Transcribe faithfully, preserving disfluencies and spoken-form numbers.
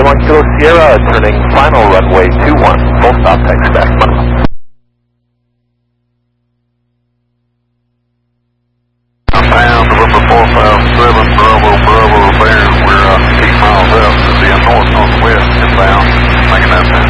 one Kilo Sierra, turning final runway two one, full stop, taxi back.